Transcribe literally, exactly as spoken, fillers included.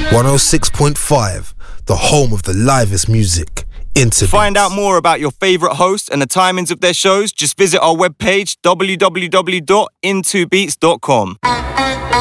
one oh six point five, the home of the livest music. Into To find out more about your favourite hosts and the timings of their shows, just visit our webpage w w w dot into beats dot com.